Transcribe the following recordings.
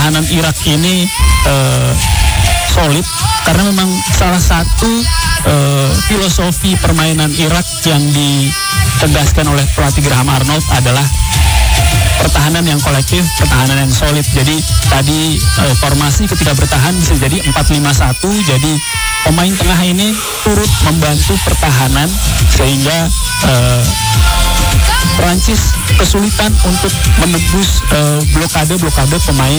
pertahanan Irak ini solid karena memang salah satu filosofi permainan Irak yang ditegaskan oleh pelatih Graham Arnold adalah pertahanan yang kolektif, pertahanan yang solid. Jadi tadi formasi ketika bertahan bisa jadi 4-5-1. Jadi pemain tengah ini turut membantu pertahanan sehingga Prancis kesulitan untuk menembus blokade pemain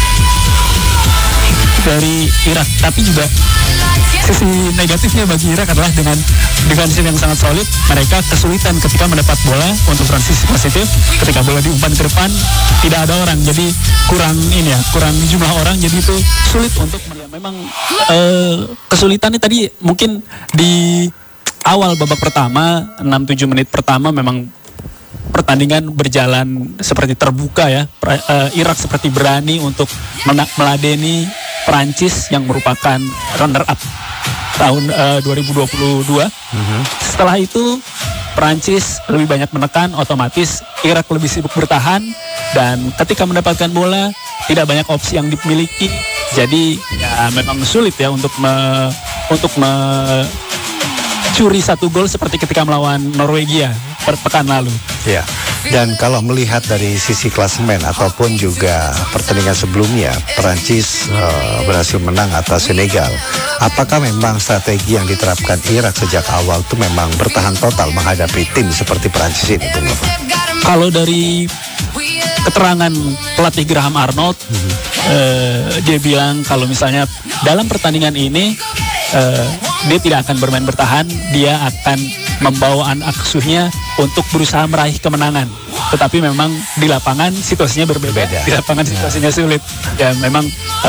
dari Irak. Tapi juga sisi negatifnya bagi Irak adalah dengan sistem yang sangat solid, mereka kesulitan ketika mendapat bola untuk transisi positif. Ketika bola diumpan ke depan tidak ada orang, jadi kurang jumlah orang, jadi itu sulit untuk memang kesulitannya tadi mungkin di awal babak pertama 6-7 menit pertama memang pertandingan berjalan seperti terbuka ya. Irak seperti berani untuk meladeni Prancis yang merupakan runner up tahun 2022. Setelah itu Prancis lebih banyak menekan, otomatis Irak lebih sibuk bertahan, dan ketika mendapatkan bola tidak banyak opsi yang dimiliki. Jadi ya memang sulit ya untuk mencuri satu gol seperti ketika melawan Norwegia pekan lalu. Ya. Dan kalau melihat dari sisi klasemen ataupun juga pertandingan sebelumnya, Perancis berhasil menang atas Senegal. Apakah memang strategi yang diterapkan Irak sejak awal itu memang bertahan total menghadapi tim seperti Perancis ini, Bung Nova? Kalau dari keterangan pelatih Graham Arnold, dia bilang kalau misalnya dalam pertandingan ini dia tidak akan bermain bertahan, dia akan membawa anak asuhnya untuk berusaha meraih kemenangan. Tetapi memang di lapangan situasinya berbeda. Di lapangan situasinya sulit. Ya memang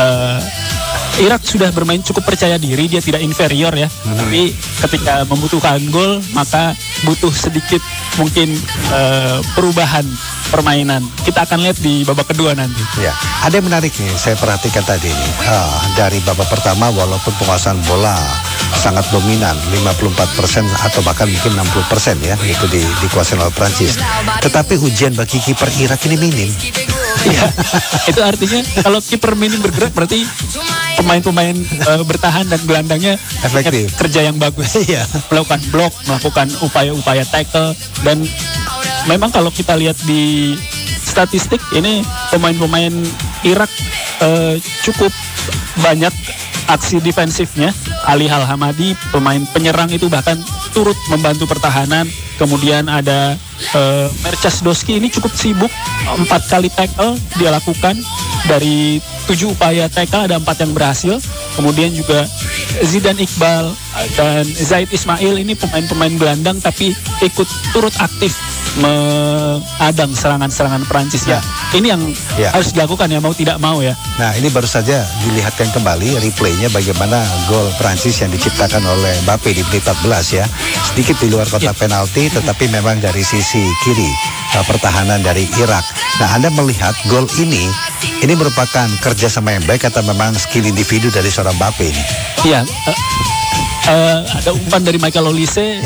Irak sudah bermain cukup percaya diri, dia tidak inferior ya. Tapi ketika membutuhkan gol, maka butuh sedikit mungkin perubahan permainan. Kita akan lihat di babak kedua nanti. Ya, ada yang menarik nih, saya perhatikan tadi nih. Dari babak pertama walaupun penguasaan bola sangat dominan, 54% atau bahkan mungkin 60% ya, itu dikuasai oleh Prancis. Tetapi ujian bagi kiper Irak ini minim. Ya, itu artinya kalau kiper minim bergerak berarti pemain-pemain bertahan dan gelandangnya efektif, kerja yang bagus. Iya. Melakukan blok, melakukan upaya-upaya tackle, dan memang kalau kita lihat di statistik ini pemain-pemain Irak cukup banyak aksi defensifnya. Ali Al-Hamadi, pemain penyerang itu bahkan turut membantu pertahanan. Kemudian ada Merchas Doski, ini cukup sibuk, 4 kali tackle dia lakukan. Dari 7 upaya tackle ada 4 yang berhasil. Kemudian juga Zidan Iqbal dan Zaid Ismail, ini pemain-pemain gelandang tapi ikut turut aktif mengadang serangan-serangan Perancis ya. Ini yang harus dilakukan ya, mau tidak mau ya. Nah, ini baru saja dilihatkan kembali replaynya bagaimana gol Perancis yang diciptakan oleh Mbappe di menit 14 ya. Sedikit di luar kotak penalti, tetapi memang dari sisi kiri pertahanan dari Irak. Nah, Anda melihat gol ini merupakan kerjasama yang baik atau memang skill individu dari seorang Mbappe ini? Iya, ada umpan dari Michael Olise.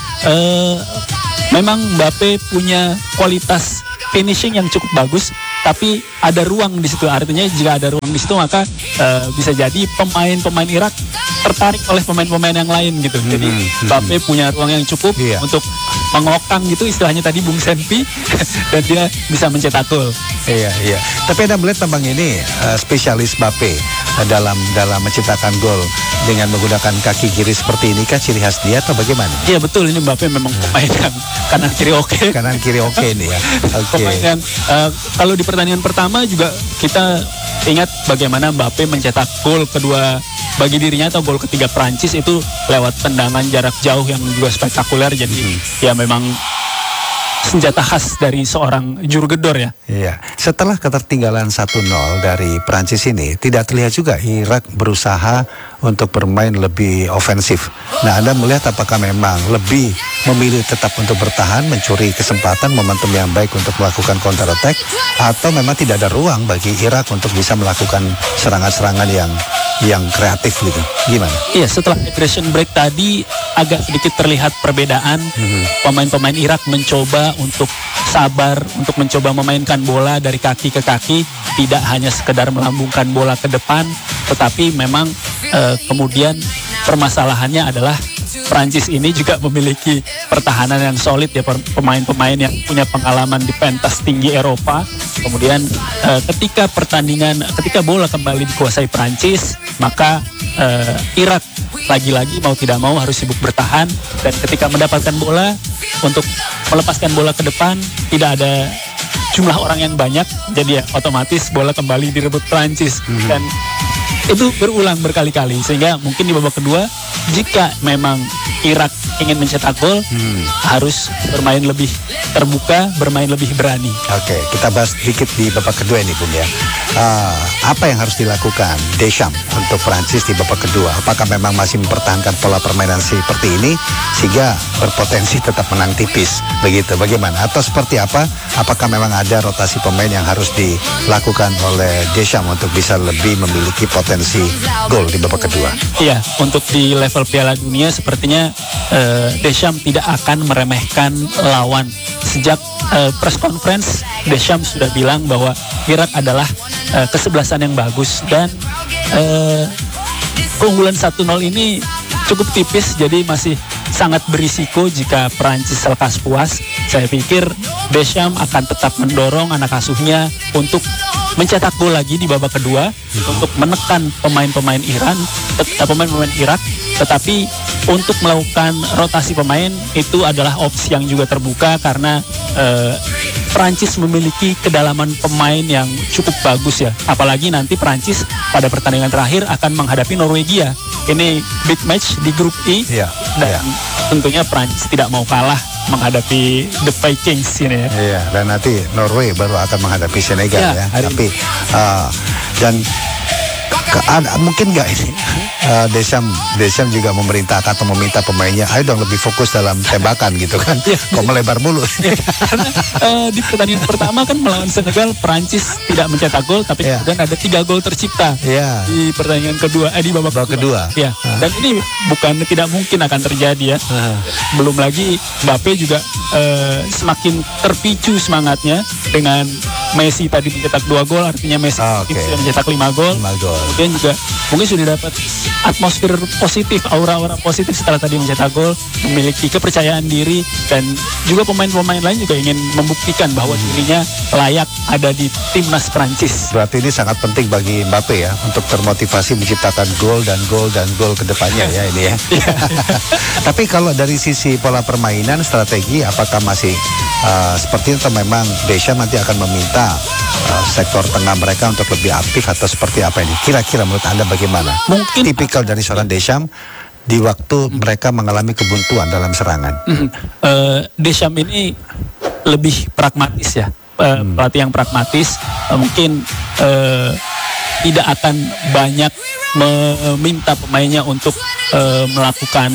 Memang Mbappe punya kualitas finishing yang cukup bagus, tapi ada ruang di situ. Artinya jika ada ruang di situ, maka bisa jadi pemain-pemain Irak tertarik oleh pemain-pemain yang lain gitu. Jadi Mbappe punya ruang yang cukup untuk mengokang gitu, istilahnya tadi Bung Senpi, dan dia bisa mencetak gol. Iya. Tapi Anda melihat memang ini spesialis Mbappe dalam menciptakan gol dengan menggunakan kaki kiri seperti ini, kan ciri khas dia atau bagaimana? Iya betul, ini Mbappe memang pemain yang kanan kiri oke. Kanan kiri oke ini ya. Pemain yang kalau di pertandingan pertama juga kita ingat bagaimana Mbappe mencetak gol kedua bagi dirinya atau gol ketiga Prancis itu lewat tendangan jarak jauh yang juga spektakuler. Jadi ya memang senjata khas dari seorang juru gedor ya. Iya. Setelah ketertinggalan 1-0 dari Prancis ini, tidak terlihat juga Irak berusaha untuk bermain lebih ofensif. Nah, Anda melihat apakah memang lebih memilih tetap untuk bertahan, mencuri kesempatan, momentum yang baik untuk melakukan counter attack, atau memang tidak ada ruang bagi Irak untuk bisa melakukan serangan-serangan yang yang kreatif gitu. Gimana? Iya, setelah aggression break tadi agak sedikit terlihat perbedaan. Pemain-pemain Irak mencoba untuk sabar, untuk mencoba memainkan bola dari kaki ke kaki, tidak hanya sekedar melambungkan bola ke depan, tetapi memang kemudian permasalahannya adalah Prancis ini juga memiliki pertahanan yang solid ya, pemain-pemain yang punya pengalaman di pentas tinggi Eropa. Kemudian ketika bola kembali dikuasai Prancis, maka Irak lagi-lagi mau tidak mau harus sibuk bertahan, dan ketika mendapatkan bola untuk melepaskan bola ke depan tidak ada jumlah orang yang banyak, jadi ya otomatis bola kembali direbut Prancis. Dan itu berulang berkali-kali, sehingga mungkin di babak kedua jika memang Irak ingin mencetak gol, harus bermain lebih terbuka, bermain lebih berani. Oke, kita bahas sedikit di babak kedua ini, Bung ya. Apa yang harus dilakukan Deschamps untuk Prancis di babak kedua? Apakah memang masih mempertahankan pola permainan seperti ini sehingga berpotensi tetap menang tipis? Begitu, bagaimana? Atau seperti apa? Apakah memang ada rotasi pemain yang harus dilakukan oleh Deschamps untuk bisa lebih memiliki potensi gol di babak kedua? Iya, untuk di level Piala Dunia sepertinya Deschamps tidak akan meremehkan lawan. Sejak press conference, Deschamps sudah bilang bahwa Irak adalah kesebelasan yang bagus, dan keunggulan 1-0 ini cukup tipis, jadi masih sangat berisiko jika Prancis lekas puas. Saya pikir Deschamps akan tetap mendorong anak asuhnya untuk mencetak gol lagi di babak kedua, untuk menekan pemain-pemain Irak, tetapi untuk melakukan rotasi pemain itu adalah opsi yang juga terbuka, karena Prancis memiliki kedalaman pemain yang cukup bagus ya. Apalagi nanti Prancis pada pertandingan terakhir akan menghadapi Norwegia. Ini big match di grup I, dan tentunya Prancis tidak mau kalah menghadapi The Vikings ini ya. Iya, dan nanti Norway baru akan menghadapi Senegal ya. Tapi dan mungkin nggak ini Deschamps juga memerintahkan atau meminta pemainnya, ayo dong lebih fokus dalam tembakan gitu kan. Kok melebar mulu. Karena di pertandingan pertama kan melawan Senegal, Prancis tidak mencetak gol, tapi kemudian ada 3 gol tercipta di pertandingan kedua, di babak kedua. Ya. Dan ini bukan tidak mungkin akan terjadi ya. Belum lagi Mbappe juga semakin terpicu semangatnya dengan Messi tadi mencetak 2 gol, artinya Messi sudah mencetak 5 gol. Kemudian juga mungkin sudah dapat atmosfer positif, aura-aura positif setelah tadi mencetak gol, memiliki kepercayaan diri, dan juga pemain-pemain lain juga ingin membuktikan bahwa dirinya layak ada di timnas Prancis. Berarti ini sangat penting bagi Mbappe ya, untuk termotivasi menciptakan gol dan gol ke depannya ya ini ya. Tapi kalau dari sisi pola permainan, strategi, apakah masih seperti itu, atau memang Deschamps nanti akan meminta sektor tengah mereka untuk lebih aktif, atau seperti apa ini? Kira-kira menurut Anda bagaimana? Mungkin tipikal dari seorang Deschamps di waktu mereka mengalami kebuntuan dalam serangan. Deschamps ini lebih pragmatis ya, pelatih yang pragmatis, mungkin tidak akan banyak meminta pemainnya untuk melakukan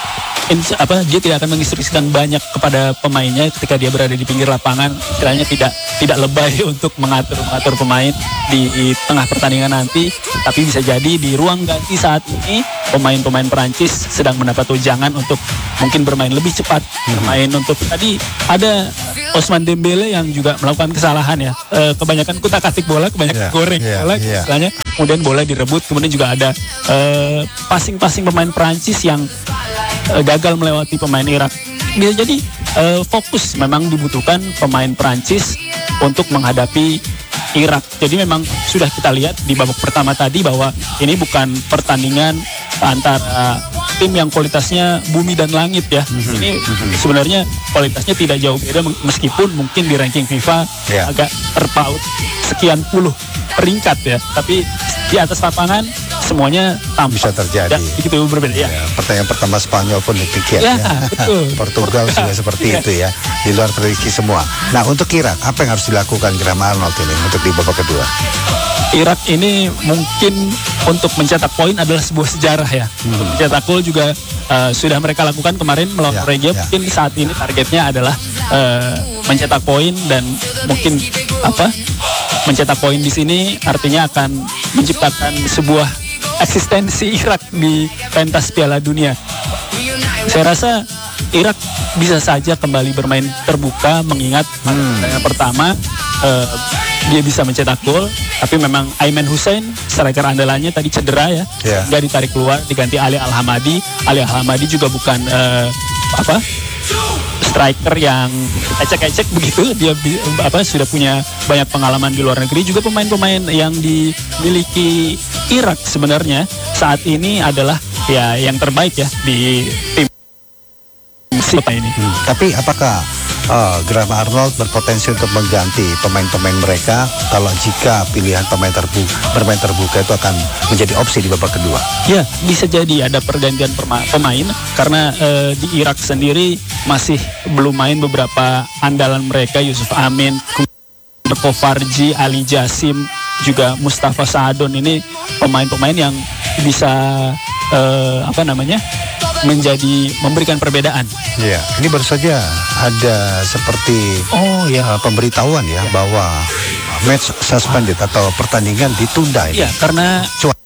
dia tidak akan menginstruksikan banyak kepada pemainnya ketika dia berada di pinggir lapangan, istilahnya tidak lebay untuk mengatur pemain di tengah pertandingan nanti. Tapi bisa jadi di ruang ganti saat ini pemain-pemain Perancis sedang mendapat ujangan untuk mungkin bermain lebih cepat, bermain untuk tadi ada Ousmane Dembele yang juga melakukan kesalahan ya, kebanyakan kutak-atik bola, kebanyakan goreng bola, istilahnya. Kemudian bola direbut, kemudian juga ada passing pemain Perancis yang gagal melewati pemain Irak. Bisa jadi fokus memang dibutuhkan pemain Perancis untuk menghadapi Irak. Jadi memang sudah kita lihat di babak pertama tadi bahwa ini bukan pertandingan antara tim yang kualitasnya bumi dan langit ya. Ini sebenarnya kualitasnya tidak jauh beda, meskipun mungkin di ranking FIFA agak terpaut sekian puluh peringkat ya. Tapi di atas lapangan semuanya bisa terjadi. Begitu berbeda ya. Pertandingan pertama Spanyol pun demikian ya. Betul. Portugal juga seperti itu ya. Di luar prediksi semua. Nah, untuk Irak, apa yang harus dilakukan Graham Arnold ini untuk di babak kedua? Irak ini mungkin untuk mencetak poin adalah sebuah sejarah ya. Mencetak gol juga sudah mereka lakukan kemarin melawan Norwegia. Mungkin saat ini targetnya adalah mencetak poin, dan mungkin mencetak poin di sini artinya akan menciptakan sebuah eksistensi Irak di pentas Piala Dunia. Saya rasa Irak bisa saja kembali bermain terbuka, mengingat yang pertama dia bisa mencetak gol, tapi memang Aiman Hussein striker andalannya tadi cedera ya, nggak ditarik keluar, diganti Ali Al-Hamadi. Ali Al-Hamadi juga bukan striker yang ecek-ecek begitu, dia sudah punya banyak pengalaman di luar negeri. Juga pemain-pemain yang dimiliki Irak sebenarnya saat ini adalah ya yang terbaik ya di tim ini. Tapi apakah Graham Arnold berpotensi untuk mengganti pemain-pemain mereka kalau jika pilihan bermain terbuka itu akan menjadi opsi di babak kedua? Ya, bisa jadi ada pergantian pemain karena di Irak sendiri masih belum main beberapa andalan mereka, Yusuf Amin, Kofarji, Ali Jasim, juga Mustafa Saadon. Ini pemain-pemain yang bisa memberikan perbedaan. Ya, ini baru saja ada seperti pemberitahuan bahwa match suspended atau pertandingan ditunda ini. Iya, karena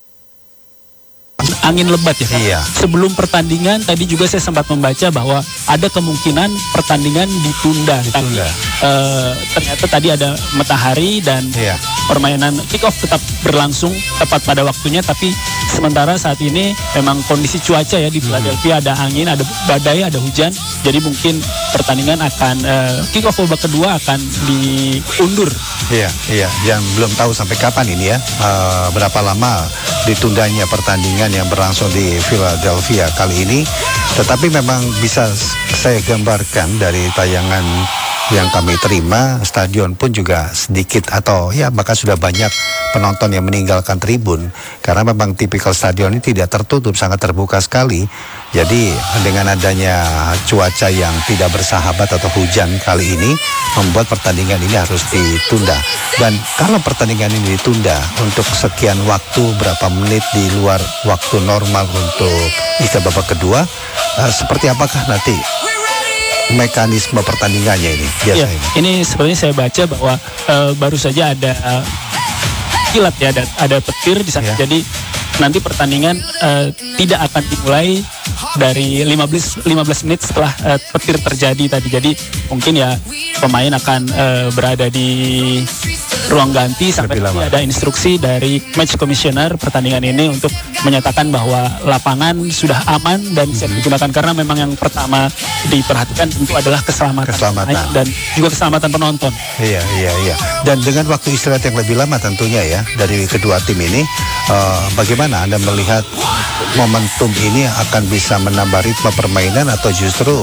angin lebat ya. Iya. Sebelum pertandingan tadi juga saya sempat membaca bahwa ada kemungkinan pertandingan ditunda. Tapi ternyata tadi ada matahari dan permainan kick off tetap berlangsung tepat pada waktunya. Tapi sementara saat ini memang kondisi cuaca ya di Philadelphia, ada angin, ada badai, ada hujan. Jadi mungkin pertandingan akan kick off babak kedua akan diundur. Iya. Yang belum tahu sampai kapan ini ya, berapa lama ditundanya pertandingan yang berlangsung di Philadelphia kali ini. Tetapi memang bisa saya gambarkan dari tayangan yang kami terima, stadion pun juga sedikit atau bahkan sudah banyak penonton yang meninggalkan tribun karena memang tipikal stadion ini tidak tertutup, sangat terbuka sekali. Jadi dengan adanya cuaca yang tidak bersahabat atau hujan kali ini membuat pertandingan ini harus ditunda. Dan kalau pertandingan ini ditunda untuk sekian waktu, berapa menit di luar waktu normal untuk babak kedua, seperti apakah nanti mekanisme pertandingannya ini biasanya? Ini sebenarnya saya baca bahwa baru saja ada kilat ya, ada petir di sana. Jadi nanti pertandingan tidak akan dimulai dari 15 menit setelah petir terjadi tadi. Jadi mungkin ya pemain akan berada di ruang ganti sampai ada instruksi dari match commissioner pertandingan ini untuk menyatakan bahwa lapangan sudah aman dan bisa digunakan, karena memang yang pertama diperhatikan tentu adalah keselamatan. Dan juga keselamatan penonton. Iya. Dan dengan waktu istirahat yang lebih lama tentunya ya dari kedua tim ini, bagaimana Anda melihat momentum ini akan bisa menambah ritme permainan atau justru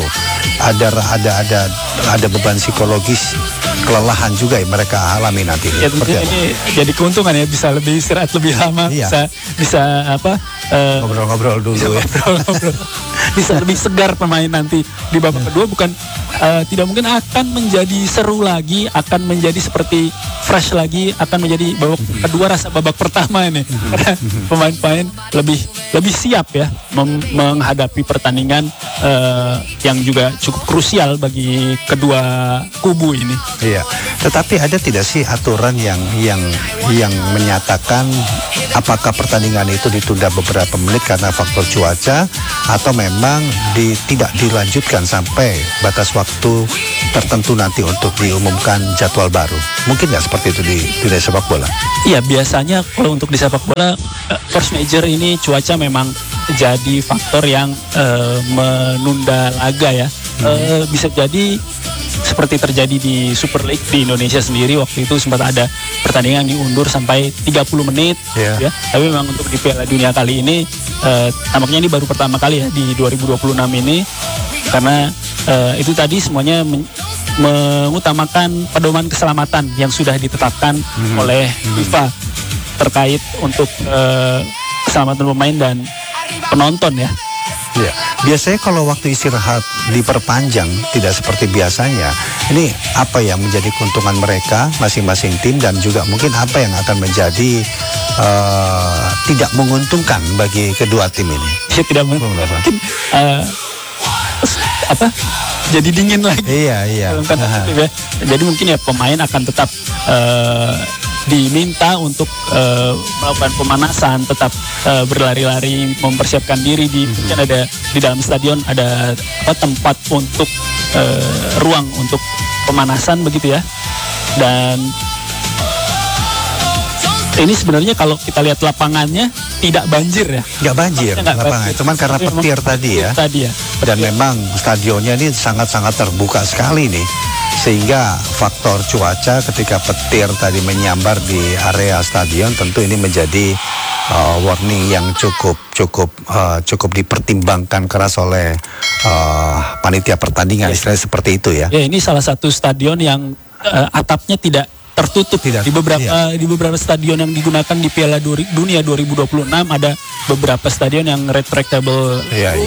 ada beban psikologis, kelelahan juga yang mereka alami nanti? Ya, ini jadi keuntungan ya, bisa lebih istirahat lebih lama, bisa ngobrol-ngobrol dulu bisa lebih segar pemain nanti di babak kedua. Bukan tidak mungkin akan menjadi seru lagi, akan menjadi seperti fresh lagi, akan menjadi babak kedua rasa babak pertama ini. Karena pemain-pemain lebih siap ya menghadapi pertandingan yang juga cukup krusial bagi kedua kubu ini. Iya. Tetapi ada tidak sih aturan yang menyatakan apakah pertandingan itu ditunda beberapa menit karena faktor cuaca, atau memang tidak dilanjutkan sampai batas waktu tertentu nanti untuk diumumkan jadwal baru? Mungkin nggak seperti itu di dunia sepak bola? Iya, biasanya kalau untuk di sepak bola force major ini cuaca memang jadi faktor yang menunda laga ya. Bisa jadi seperti terjadi di Super League di Indonesia sendiri, waktu itu sempat ada pertandingan diundur sampai 30 menit ya. Tapi memang untuk di Piala Dunia kali ini tampaknya ini baru pertama kali ya di 2026 ini, karena itu tadi semuanya mengutamakan pedoman keselamatan yang sudah ditetapkan oleh FIFA terkait untuk keselamatan pemain dan penonton ya. Ya, biasanya kalau waktu istirahat diperpanjang tidak seperti biasanya, ini apa yang menjadi keuntungan mereka masing-masing tim, dan juga mungkin apa yang akan menjadi tidak menguntungkan bagi kedua tim ini? Ya, tidak menguntungkan. Jadi dingin lagi. Iya. Jadi mungkin ya pemain akan tetap diminta untuk melakukan pemanasan, tetap berlari-lari, mempersiapkan diri kan ada di dalam stadion ada tempat untuk ruang untuk pemanasan begitu ya. Dan ini sebenarnya kalau kita lihat lapangannya tidak banjir ya. Nggak banjir lapangan, cuman karena petir tadi ya. Dan memang stadionnya ini sangat-sangat terbuka sekali nih. Sehingga faktor cuaca ketika petir tadi menyambar di area stadion tentu ini menjadi warning yang cukup dipertimbangkan keras oleh panitia pertandingan, istilahnya seperti itu ya. Ya, ini salah satu stadion yang atapnya tidak tertutup. Di beberapa stadion yang digunakan di Piala Dunia 2026 ada beberapa stadion yang retractable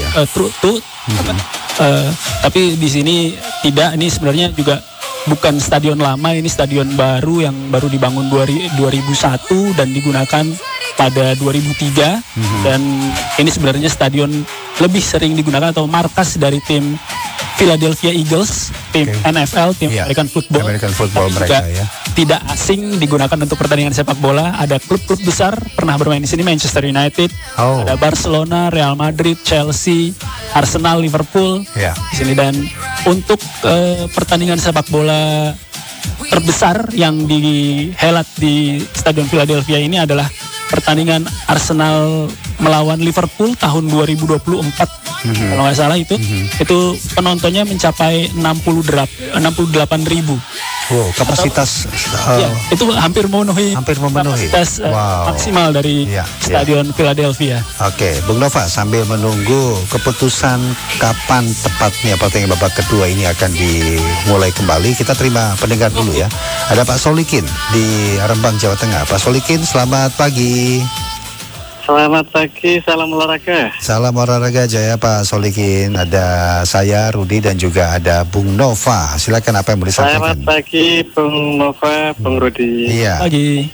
tapi di sini tidak. Ini sebenarnya juga bukan stadion lama, ini stadion baru yang baru dibangun 2001 dan digunakan pada 2003 dan ini sebenarnya stadion lebih sering digunakan atau markas dari tim Philadelphia Eagles, tim NFL, tim American Football mereka ya. Tidak asing digunakan untuk pertandingan sepak bola. Ada klub-klub besar pernah bermain di sini, Manchester United, ada Barcelona, Real Madrid, Chelsea, Arsenal, Liverpool di sini. Dan untuk pertandingan sepak bola terbesar yang dihelat di Stadion Philadelphia ini adalah pertandingan Arsenal melawan Liverpool tahun 2024 kalau nggak salah itu penontonnya mencapai 68.000. Wow, kapasitas itu hampir memenuhi kapasitas maksimal dari Stadion Philadelphia. Oke, Bung Nova, sambil menunggu keputusan kapan tepatnya pertandingan babak kedua ini akan dimulai kembali, kita terima pendengar dulu ya. Ada Pak Solikin di Rembang, Jawa Tengah. Pak Solikin, selamat pagi. Selamat pagi, salam olahraga. Salam olahraga Jaya Pak Solikin. Ada saya Rudi dan juga ada Bung Nova. Silakan, apa yang mau disampaikan? Selamat pagi Bung Nova, Bung Rudi. Iya. Pagi.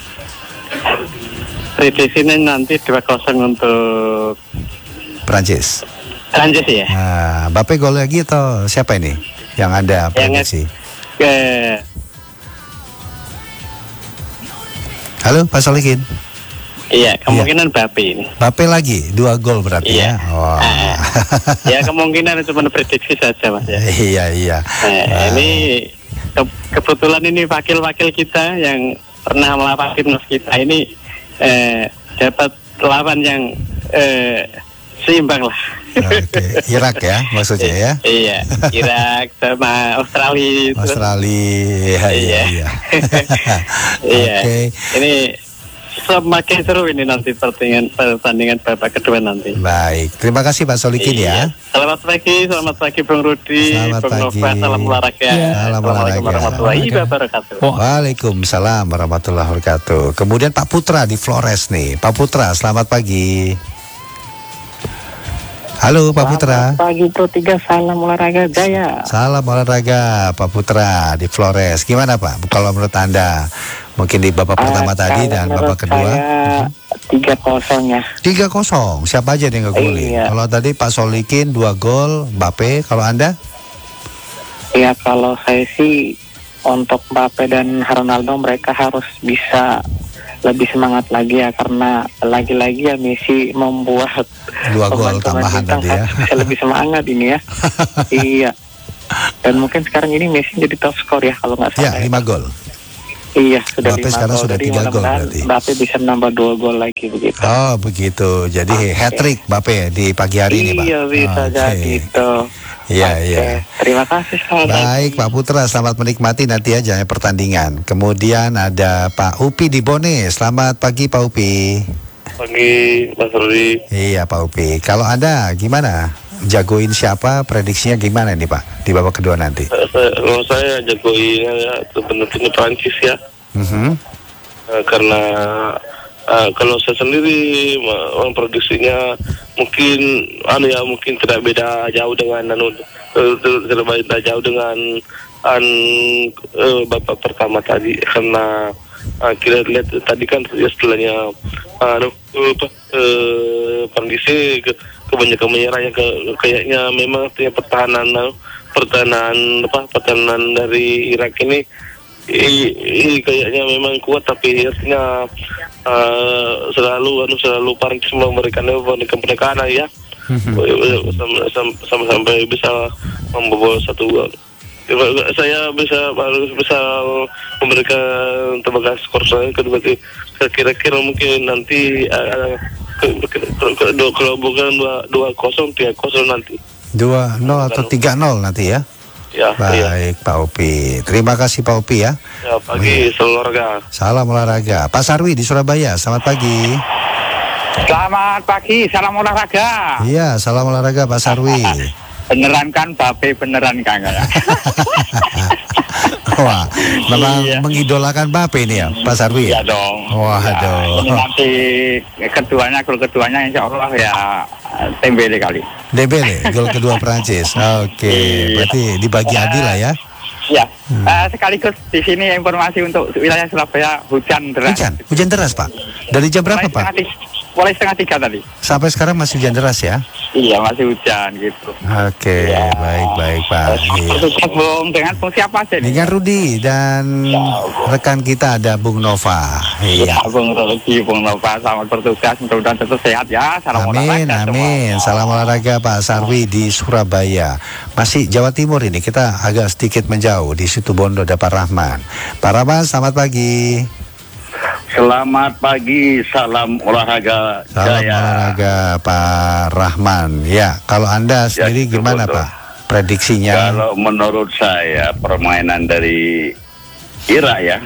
Prediksinya nanti 2-0 untuk Prancis. Prancis ya. Nah, Mbappe gol lagi atau siapa ini yang Anda prediksi? Halo Pak Solikin. Iya, kemungkinan Mbappe ini. Mbappe lagi 2 gol berarti ya. Wah. Ya kemungkinan cuma prediksi saja Mas ya. Iya. Ini kebetulan ini wakil-wakil kita yang pernah melawan timnas kita ini dapat lawan yang seimbang lah. Oke. Irak ya maksudnya ya. Iya, Irak sama Australia. Iya. Oke. Ini semakin seru ini nanti pertandingan babak kedua nanti. Baik, terima kasih Pak Solikin ya. Selamat pagi Bung Rudi, Bung Nova, salam olahraga. Assalamualaikum warahmatullahi wabarakatuh. Waalaikumsalam warahmatullahi wabarakatuh. Kemudian Pak Putra di Flores nih. Pak Putra, selamat pagi. Halo Pak Putra. Selamat pagi Pro 3, salam olahraga Jaya. Salam olahraga Pak Putra di Flores. Gimana Pak kalau menurut Anda? Mungkin di babak pertama tadi dan babak kedua. 3-0 ya. 3-0. Siapa aja yang ngegolin? Kalau tadi Pak Solikin 2 gol, Mbappe. Kalau Anda? Ya kalau saya sih untuk Mbappe dan Ronaldo mereka harus bisa lebih semangat lagi ya, karena lagi-lagi ya Messi membuat 2 gol tambahan tadi ya. Bisa lebih semangat ini ya. Iya. Dan mungkin sekarang ini Messi jadi top skor ya kalau nggak salah. Ya, 5 gol. Iya, sudah Mbappe 5 sekarang gol. sudah 3 gol berarti. Mbappe bisa menambah 2 gol lagi begitu. Oh, begitu. Jadi hat-trick Mbappe di pagi hari ini, Pak. Iya, bisa jadi itu. Iya. Terima kasih. Baik, Pak Putra, selamat menikmati nanti aja pertandingan. Kemudian ada Pak Upi di Bone. Selamat pagi Pak Upi. Pagi Mas Rudi. Iya Pak Upi. Kalau Anda gimana? Jagoin siapa? Prediksinya gimana nih Pak di babak kedua nanti? Kalau saya jagoin benar-benar Prancis ya. Karena kalau saya sendiri memprediksinya mungkin tidak beda jauh dengan babak pertama tadi, karena kita lihat tadi kan setelahnya kondisi kebanyakan menyerahnya kayaknya memang pertahanan dari Irak ini kayaknya memang kuat, tapi artinya selalu Prancis memberikan penekanan ya. Sampai bisa membobol 1 gol. Saya harus bisa memberikan tebakan skor saya kedua. Kira-kira mungkin nanti kalau bukan 2-0, 3-0 nanti. 2-0 atau 3-0 nanti ya? Ya, baik, Pak Upi. Terima kasih Pak Upi ya. Ya, pagi, salam olahraga. Salam olahraga. Pak Sarwi di Surabaya, selamat pagi. Selamat pagi, salam olahraga. Iya, salam olahraga Pak Sarwi. Beneran kan, Bape beneran kan ya. Wah, memang mengidolakan Bape ini ya, Pak Sarwi. Iya dong. Waduh. Ini nanti gol keduanya insya Allah ya Dembele kali. Dembele, gol kedua Prancis. Oke, berarti dibagi adil lah ya. Iya. Sekaligus di sini informasi untuk wilayah Surabaya hujan deras. Hujan deras Pak. Dari jam berapa Pak? Mulai 2:30 tadi. Sampai sekarang masih hujan deras ya? Iya, masih hujan gitu. Oke, ya. baik Pak. Bung, dengan Bung siapa aja nih? Dengan Rudi dan rekan kita ada Bung Nova. Iya. Bung Rudi, Bung Nova, selamat bertugas, mudah-mudahan tetap sehat ya. Salam olahraga. Amin. Salam olahraga Pak Sarwi di Surabaya. Masih Jawa Timur ini, kita agak sedikit menjauh di Situbondo ada Pak Rahman. Pak Rahman, selamat pagi. Selamat pagi, salam olahraga. Salam olahraga Pak Rahman. Ya, kalau Anda sendiri gimana Pak prediksinya? Kalau menurut saya permainan dari Irak ya,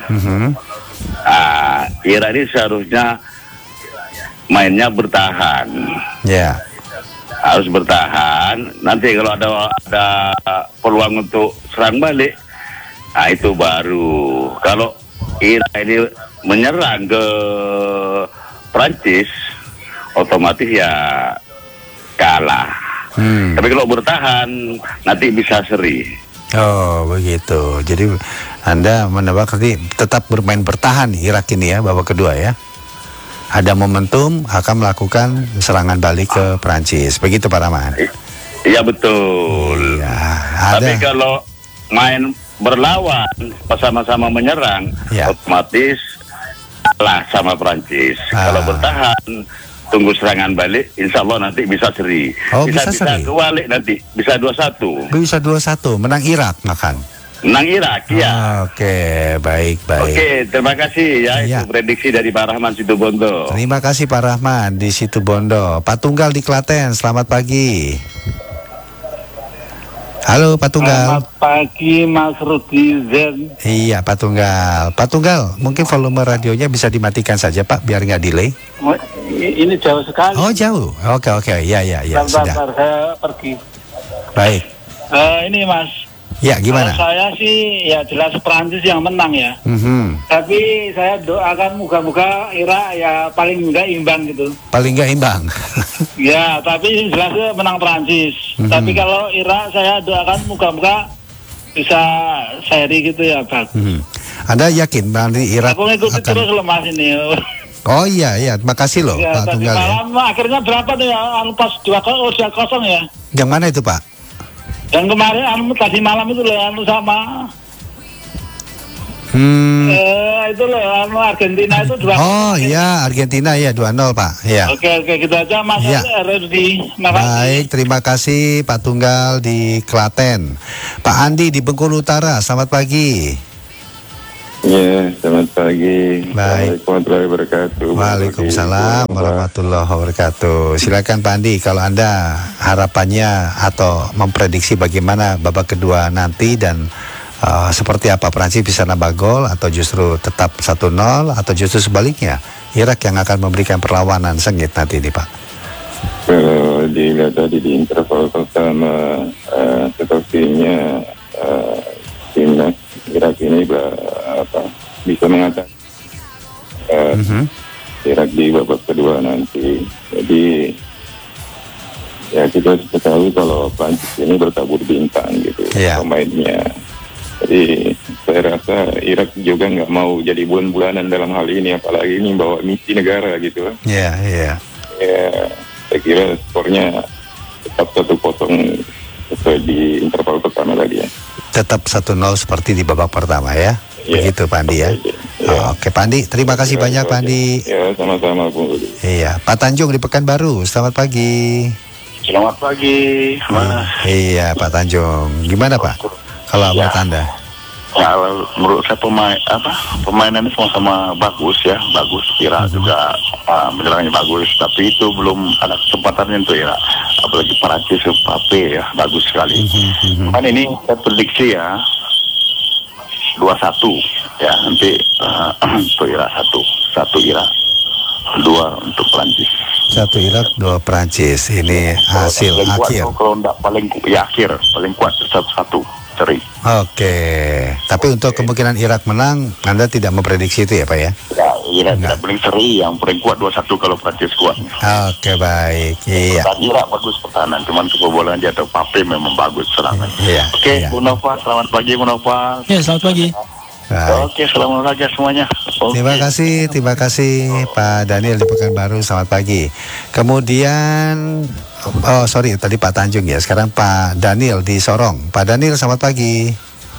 Irak ini seharusnya mainnya bertahan. Ya. Harus bertahan. Nanti kalau ada peluang untuk serang balik, itu baru. Kalau Irak ini menyerang ke Prancis, otomatis ya kalah. Tapi kalau bertahan nanti bisa seri. Oh begitu. Jadi Anda menebak nanti tetap bermain bertahan Irak ini ya babak kedua ya. Ada momentum akan melakukan serangan balik ke Prancis. Begitu Pak Rahman. Iya betul. Iya. Tapi kalau main berlawan sama-sama menyerang, otomatis kalah sama Prancis. Kalau bertahan, tunggu serangan balik, insya Allah nanti bisa seri. Bisa seri. Kebalik nanti, bisa 2-1. Bisa 2-1, menang Irak makan. Menang Irak, ya. Oke, baik. Oke, terima kasih ya. Itu prediksi dari Pak Rahman Situbondo. Terima kasih Pak Rahman di Situbondo. Pak Tunggal di Klaten, selamat pagi. Halo Pak Tunggal. Selamat pagi Mas Rudi Zen. Iya Pak Tunggal. Pak Tunggal, mungkin volume radionya bisa dimatikan saja Pak, biar nggak delay. Ini jauh sekali. Oh jauh. Oke. Ya. Bentar, saya pergi. Baik. Ini Mas. Ya gimana? Kalau saya sih ya jelas Prancis yang menang ya. Tapi saya doakan moga-moga Irak ya paling enggak imbang gitu. Paling enggak imbang. Ya, tapi jelasnya menang Prancis. Tapi kalau Irak saya doakan moga-moga bisa seri gitu ya, Pak. Anda yakin nanti Irak aku ngikutin terus lemas ini. Oh iya, makasih loh ya, Pak Tunggal ya. Akhirnya berapa tuh ya? Pas 2-0 ya. Yang mana itu Pak? Yang kemarin tadi malam itu loh sama itu loh Argentina itu 2-0. Oh iya, Argentina ya 2-0 Pak. Ya. Oke, gitu aja Mas Rudi. Baik, terima kasih Pak Tunggal di Klaten. Pak Andi di Bengkulu Utara, selamat pagi. Ya, selamat pagi. Baik. Waalaikumsalam warahmatullahi wabarakatuh. Silakan Pak Andi, kalau Anda harapannya atau memprediksi bagaimana babak kedua nanti dan seperti apa, Prancis bisa nambah gol atau justru tetap 1-0 atau justru sebaliknya Irak yang akan memberikan perlawanan sengit nanti ini Pak? Kalau dilihat tadi di interval pertama sepertinya timnas Irak ini bisa mengatakan Irak di babak kedua nanti. Jadi ya kita ketahui kalau Prancis ini bertabur bintang gitu pemainnya. Jadi saya rasa Irak juga nggak mau jadi bulan-bulanan dalam hal ini, apalagi ini bawa misi negara gitu. Ya, saya kira skornya tetap 1-0 sesuai di interval pertama tadi ya. Tetap 1-0 seperti di babak pertama ya? Begitu Pak Andi ya. Oke Pak Andi, terima kasih banyak Pak Andi. Ya, sama-sama Bung Rudi. Iya, Pak Tanjung di Pekanbaru. Selamat pagi. Selamat pagi, Mas. Iya, Pak Tanjung. Gimana Pak? Kalau menurut Anda? Ya, menurut saya permainan ini sama-sama bagus ya, bagus. Ira juga menyerangnya bagus, tapi itu belum ada kesempatannya untuk Ira. Apalagi Perancis Mbappe ya, bagus sekali. Kan ini saya prediksi ya 2-1 ya, nanti untuk Ira 1 Ira, 2 untuk Perancis. 1 Irak, 2 Perancis. Ini hasil akhir. Kalau enggak paling kuat 1-1 seri. Oke. Tapi untuk kemungkinan Irak menang, Anda tidak memprediksi itu ya Pak ya? Ya, Irak tidak paling seri, yang paling kuat 2-1 kalau Prancis kuat. Oke, baik. Iya. Dan Irak bagus pertahanan, cuman kebobolan dia atau Mbappe memang bagus serangan. Iya. Oke, Bu Nova, selamat pagi Bu Nova. Ya, selamat pagi. Baik. Oke, selamat pagi semuanya. Terima kasih Pak Daniel di Pekanbaru. Selamat pagi. Kemudian, tadi Pak Tanjung ya. Sekarang Pak Daniel di Sorong. Pak Daniel, selamat pagi.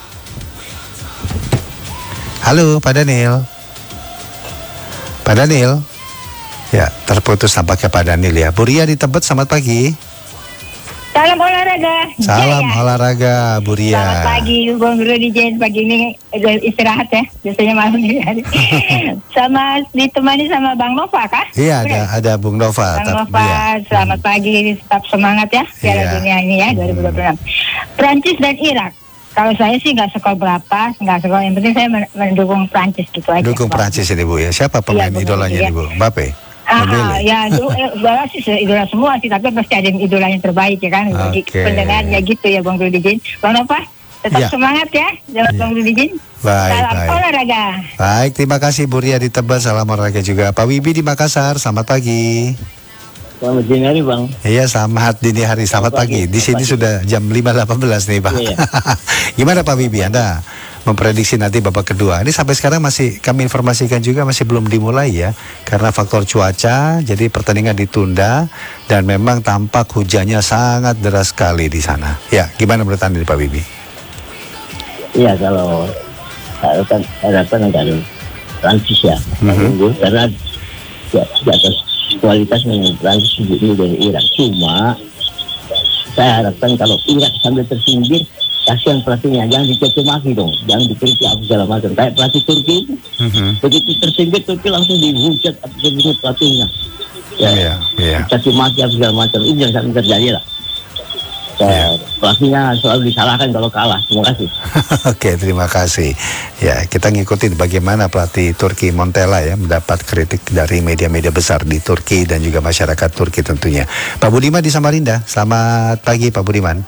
Halo Pak Daniel. Pak Daniel. Ya, terputus tampaknya Pak Daniel ya. Bu Ria di Tebet, selamat pagi. Salam olahraga. Salam olahraga, Bu Ria. Selamat pagi, Bung Rudi Jen. Pagi ini istirahat ya. Biasanya malam ini. Sama ditemani sama Bang Nova kah? Iya, ada Bung Nova. Bang Nova, selamat pagi. Tetap semangat ya. Piala Dunia ini ya, 2026. Prancis dan Irak. Kalau saya sih nggak skor berapa, nggak skor. Yang penting saya mendukung Prancis gitu aja. Dukung Prancis ini Bu ya. Siapa pemain idolanya nih Bu? Mbappe? Ya idola sih idola semua sih, tapi pasti ada yang idola yang terbaik ya kan. Bagi pendengarnya gitu ya Bang Rudi Jin. Bang Nova, tetap semangat ya, Bang Rudi Jin. Salam olahraga. Baik, terima kasih Bu Ria di Tebet, salam olahraga juga. Pak Wibi di Makassar, selamat pagi. Selamat dini hari Bang. Iya, selamat dini hari, selamat pagi. Di sini sudah jam 5.18 nih Pak. Iya. Gimana Pak Wibi, Anda memprediksi nanti babak kedua? Ini sampai sekarang masih kami informasikan juga masih belum dimulai ya, karena faktor cuaca, jadi pertandingan ditunda dan memang tampak hujannya sangat deras sekali di sana. Ya, gimana menurut Anda Pak Wibi? Iya, kalau harapan agar Prancis ya, karena di atas kualitas memang Prancis ini dari Irak. Cuma saya harapkan kalau Irak sambil tersinggir, kasihan pelatihnya, jangan dicaci maki dong, jangan dikritik apa segala macam. Kayak pelatih Turki, begitu tersinggir Turki langsung dihujat pelatihnya. Caci maki apa segala macam, ini jangan sampai terjadi lah. Pelatihnya selalu disalahkan kalau kalah. Terima kasih. Oke, terima kasih. Ya, kita ngikutin bagaimana pelatih Turki Montella ya mendapat kritik dari media-media besar di Turki dan juga masyarakat Turki tentunya. Pak Budiman di Samarinda, selamat pagi Pak Budiman.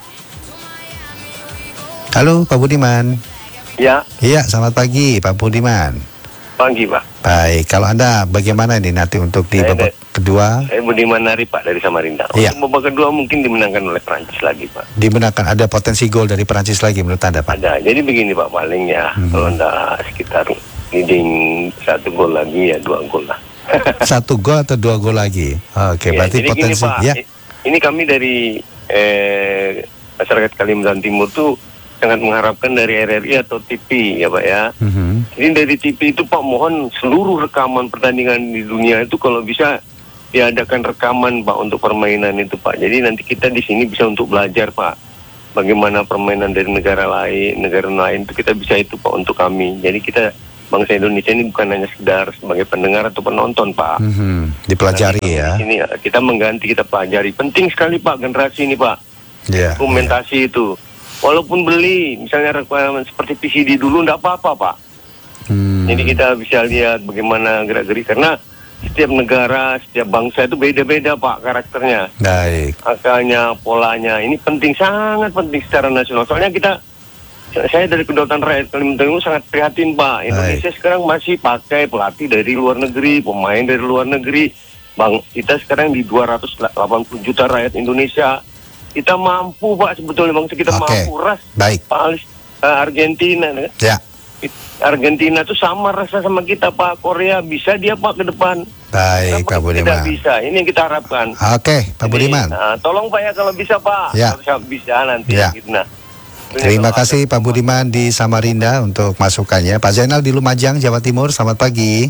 Halo Pak Budiman. Ya. Iya, selamat pagi Pak Budiman. Pagi Pak. Baik, kalau Anda bagaimana ini nanti untuk di babak kedua? Saya Budiman Nari Pak dari Samarinda. Iya. Untuk babak kedua mungkin dimenangkan oleh Prancis lagi Pak. Dimenangkan, ada potensi gol dari Prancis lagi menurut Anda Pak? Ada, jadi begini Pak paling ya, kalau Anda sekitar leading 1 gol lagi ya 2 gol lah. 1 gol atau 2 gol lagi? Oke, berarti jadi potensi. Gini, Pak, ya. Ini kami dari masyarakat Kalimantan Timur tuh sangat mengharapkan dari RRI atau TV ya Pak ya. Jadi dari TV itu Pak mohon seluruh rekaman pertandingan di dunia itu kalau bisa diadakan rekaman Pak untuk permainan itu Pak. Jadi nanti kita di sini bisa untuk belajar Pak bagaimana permainan dari negara lain itu kita bisa itu Pak untuk kami. Jadi kita bangsa Indonesia ini bukan hanya sekedar sebagai pendengar atau penonton Pak. Dipelajari ya. Di sini kita mengganti, kita pelajari. Penting sekali Pak generasi ini Pak. Dokumentasi itu. Walaupun beli, misalnya rekaman seperti PCD dulu, enggak apa-apa Pak. Jadi kita bisa lihat bagaimana gerak-gerik, karena setiap negara, setiap bangsa itu beda-beda Pak karakternya. Baik. Akalnya, polanya, ini penting, sangat penting secara nasional. Soalnya saya dari Kedaulatan Rakyat Kalimantan Timur sangat prihatin Pak. Indonesia sekarang masih pakai pelatih dari luar negeri, pemain dari luar negeri. Kita sekarang di 280 juta rakyat Indonesia. Kita mampu Pak sebetulnya bangsa kita mampu ras. Baik. Argentina ya. Argentina tuh sama rasa sama kita Pak. Korea bisa dia Pak ke depan. Baik Pak Budiman. Tidak bisa. Ini yang kita harapkan. Oke Pak Budiman. Tolong Pak ya kalau bisa Pak. Ya. Kalau bisa nanti. Ya. Gitu, nah. Terima kasih Pak Budiman di Samarinda untuk masukannya. Pak Zainal di Lumajang, Jawa Timur, selamat pagi.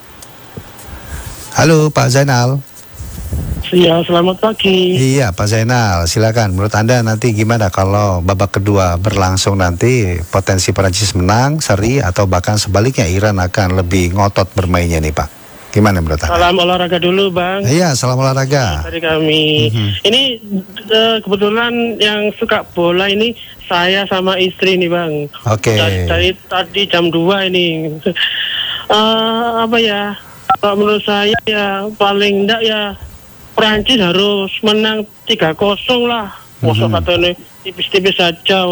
Halo Pak Zainal. Iya, selamat pagi. Iya Pak Zainal, silakan. Menurut Anda nanti gimana kalau babak kedua berlangsung nanti, potensi Perancis menang, seri, atau bahkan sebaliknya Iran akan lebih ngotot bermainnya nih Pak? Gimana menurut Anda? Salam olahraga dulu Bang. Iya, salam olahraga. Dari kami. Ini kebetulan yang suka bola ini saya sama istri nih Bang. Oke. Dari tadi jam 2 ini. Apa ya? Kalau menurut saya ya paling enggak ya Prancis harus menang 3-0 lah. Masa katanya tipis-tipis saja,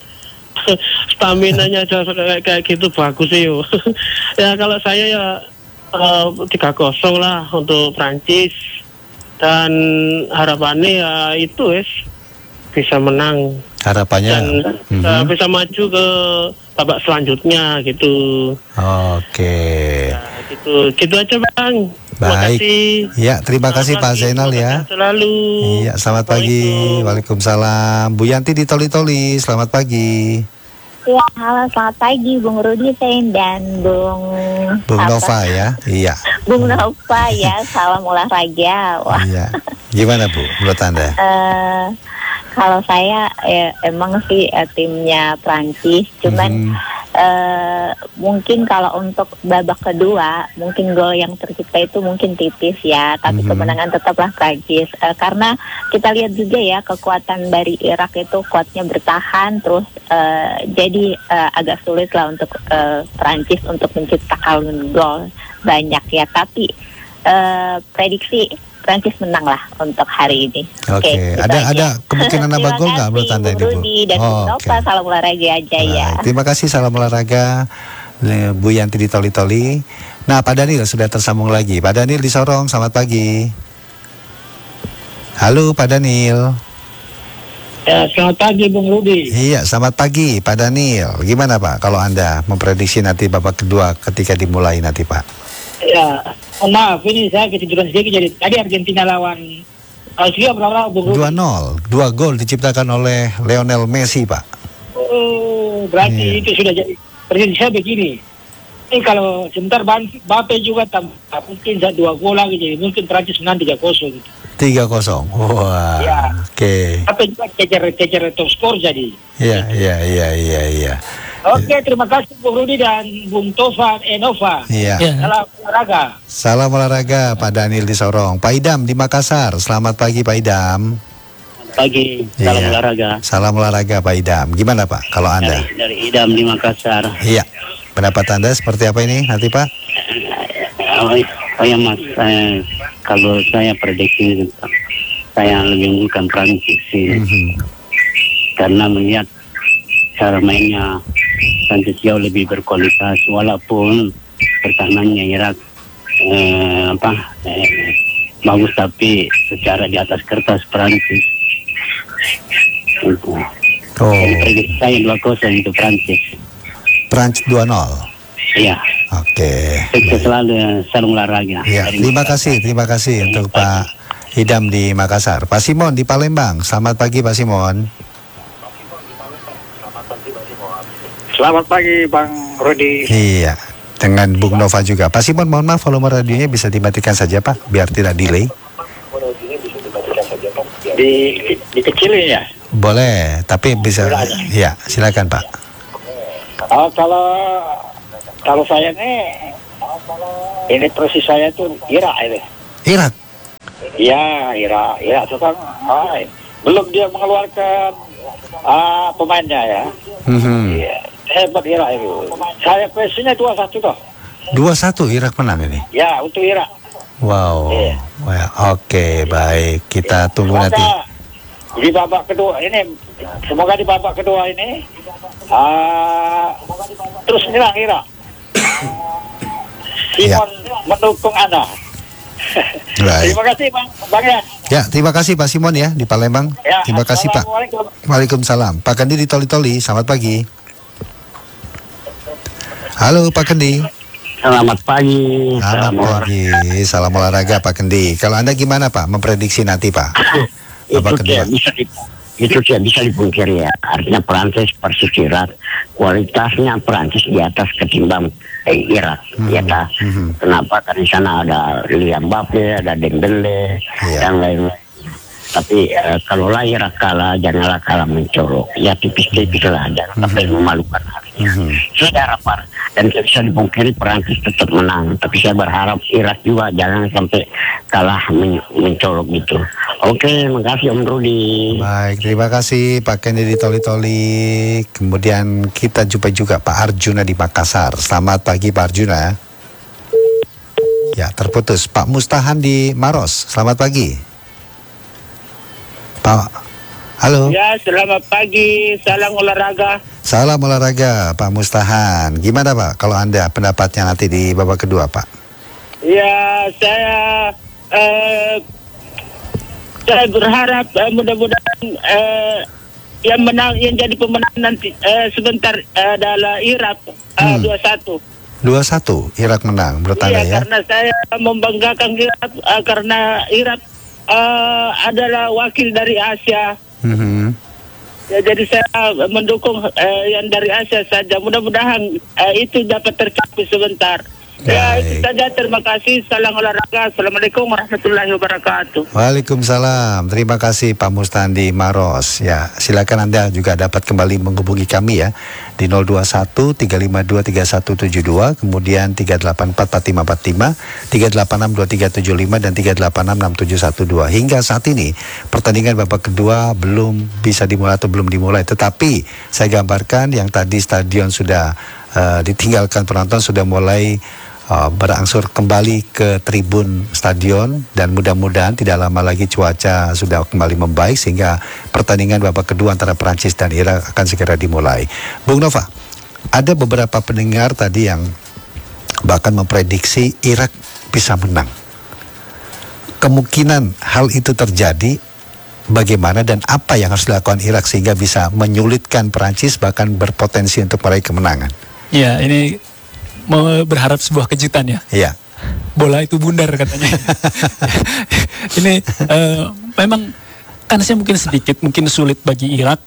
stamina-nya aja kayak gitu bagus sih. Ya kalau saya ya 3-0 lah untuk Prancis. Dan harapannya ya itu bisa menang. Harapannya dan bisa maju ke babak selanjutnya gitu. Oke. Ya, gitu aja Bang. Baik. Ya, terima kasih Pak Zainal ya. Selalu. Iya, selamat pagi. Waalaikumsalam. Bu Yanti di Toli-Toli, selamat pagi. Ya, halo, selamat pagi Bung Rudi dan Bung Nova ya. Iya. Bung Nova ya, salam olahraga. Wah. Iya. Gimana Bu, menurut Anda? Kalau saya emang sih timnya Prancis, cuman mungkin kalau untuk babak kedua mungkin gol yang tercipta itu mungkin tipis ya, tapi kemenangan tetaplah Prancis karena kita lihat juga ya kekuatan dari Irak itu kuatnya bertahan terus jadi agak sulit lah untuk Prancis untuk menciptakan gol banyak ya, tapi prediksi Prancis menang lah untuk hari ini. Oke. Ada kemungkinan nambah gol nggak menurut Anda ini Bu? Dan Nova, salam olahraga aja ya. Terima kasih, salam olahraga Bu Yanti di Toli-Toli. Nah Pak Daniel sudah tersambung lagi. Pak Daniel di Sorong, selamat pagi. Halo Pak Daniel. Ya, selamat pagi Bung Rudi. Iya, selamat pagi Pak Daniel. Gimana Pak kalau Anda memprediksi nanti babak kedua ketika dimulai nanti Pak? Ya, maaf ini saya ketiduran sedikit jadi tadi Argentina lawan Austria berapa Bung Rudi? 2-0, 2 gol diciptakan oleh Lionel Messi Pak. Oh, berarti itu sudah jadi. Prediksi saya begini. Ini kalau sebentar Mbappe juga mungkin 2 gol lagi jadi mungkin Prancis menang 3-0 gitu. 3-0. Wah. Ya. Oke. Mbappe juga kejar top skor jadi. Iya. Oke, terima kasih Bung Rudi dan Bung Tova Nova. Iya. Salam olahraga. Salam olahraga Pak Daniel di Sorong. Pak Idam di Makassar. Selamat pagi Pak Idam. Pagi, salam olahraga. Salam olahraga Pak Idam. Gimana Pak kalau Anda? Dari Idam di Makassar. Iya. Pendapat Anda seperti apa ini nanti Pak? Oh ya Mas, kalau saya prediksi saya lebih mengunggulkan Prancis sih. Karena melihat cara mainnya Prancis jauh lebih berkualitas walaupun pertahanannya Irak bagus tapi secara di atas kertas Prancis. Jadi prediksi saya 2-0 untuk Prancis. Prancis 2-0. Iya. Oke. Selalu salam olahraga. Ya, terima kasih untuk Pak Idam di Makassar. Pak Simon di Palembang. Selamat pagi Pak Simon. Selamat pagi Bang Rudi. Iya, dengan Bung Nova juga. Pak Simon, mohon maaf volume radionya bisa dimatikan saja Pak, biar tidak delay. Dikecilin ya? Boleh, tapi bisa. Ya, silakan Pak. Kalau saya ini persis saya tuh Irak ini. Irak? Iya, Irak itu kan belum dia mengeluarkan pemainnya ya. Iya. Hebat Irak itu. Saya presidennya 2-1 toh. 2-1 Irak menang ini? Ya, untuk Irak. Wow. Iya. Oke, baik. Kita tunggu semoga nanti. Di babak kedua ini, semoga di babak kedua ini terus menyerang Irak. Simon mendukung Anda. Baik. Terima kasih Bang ya. Ya, terima kasih Pak Simon ya di Palembang. Ya, terima kasih Pak. Waalaikumsalam. Pak Kendi di Toli-Toli, selamat pagi. Halo Pak Kendi. Selamat pagi. Selamat pagi. Salam olahraga Pak Kendi. Kalau Anda gimana Pak memprediksi nanti Pak? Itu itu tidak bisa dipungkiri ya. Artinya Prancis versus Irak, kualitasnya Prancis di atas ketimbang Irak. Ya ta? Kenapa? Karena di sana ada Kylian Mbappe, ada Dembele, dan lain-lain. Tapi kalau Irak kalah, janganlah kalah mencolok. Ya tipis-tipis lah, jangan sampai memalukan harinya. Saya harap dan tidak bisa dipungkiri Perancis tetap menang. Tapi saya berharap Irak juga jangan sampai kalah mencolok gitu. Oke, makasih Om Rudi. Baik, terima kasih Pak Kennedy Toli-Toli. Kemudian kita jumpa juga Pak Arjuna di Makassar. Selamat pagi Pak Arjuna. Ya, terputus. Pak Mustahan di Maros. Selamat pagi. Pak, halo. Ya, selamat pagi. Salam olahraga. Salam olahraga, Pak Mustahan. Gimana Pak, kalau Anda pendapatnya nanti di babak kedua, Pak? Ya, saya berharap mudah-mudahan yang jadi pemenang nanti sebentar adalah Irak 2-1. 2-1 Irak menang menurut Anda ya? Karena saya membanggakan Irak karena Irak adalah wakil dari Asia. Ya, jadi saya mendukung yang dari Asia saja. Mudah-mudahan itu dapat tercapai sebentar. Ya, itu saja. Terima kasih. Salam olahraga. Assalamualaikum warahmatullahi wabarakatuh. Waalaikumsalam. Terima kasih Pak Mustan di Maros. Ya, silakan Anda juga dapat kembali menghubungi kami ya di 021 352 3172, kemudian 384 4545, 386 2375 dan 386 6712. Hingga saat ini pertandingan babak kedua belum bisa dimulai atau belum dimulai. Tetapi saya gambarkan yang tadi stadion sudah ditinggalkan penonton, sudah mulai berangsur kembali ke tribun stadion, dan mudah-mudahan tidak lama lagi cuaca sudah kembali membaik sehingga pertandingan babak kedua antara Prancis dan Irak akan segera dimulai. Bung Nova, ada beberapa pendengar tadi yang bahkan memprediksi Irak bisa menang. Kemungkinan hal itu terjadi bagaimana dan apa yang harus dilakukan Irak sehingga bisa menyulitkan Prancis bahkan berpotensi untuk meraih kemenangan? Ya, ini berharap sebuah kejutan ya. Iya. Bola itu bundar katanya. Ini memang kansnya mungkin sedikit, mungkin sulit bagi Irak.